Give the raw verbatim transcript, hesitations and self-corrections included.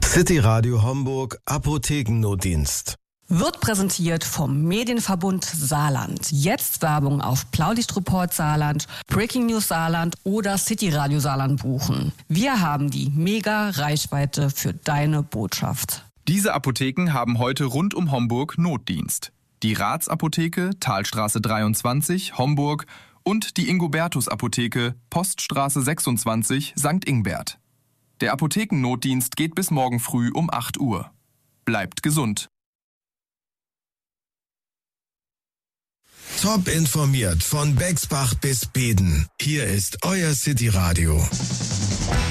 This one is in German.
City Radio Homburg Apothekennotdienst. Wird präsentiert vom Medienverbund Saarland. Jetzt Werbung auf Blaulichtreport Saarland, Breaking News Saarland oder City Radio Saarland buchen. Wir haben die Mega-Reichweite für deine Botschaft. Diese Apotheken haben heute rund um Homburg Notdienst. Die Ratsapotheke, Talstraße dreiundzwanzig, Homburg und die Ingobertus-Apotheke, Poststraße sechsundzwanzig, Sankt Ingbert. Der Apothekennotdienst geht bis morgen früh um acht Uhr. Bleibt gesund. Top informiert von Bexbach bis Beden. Hier ist euer City Radio.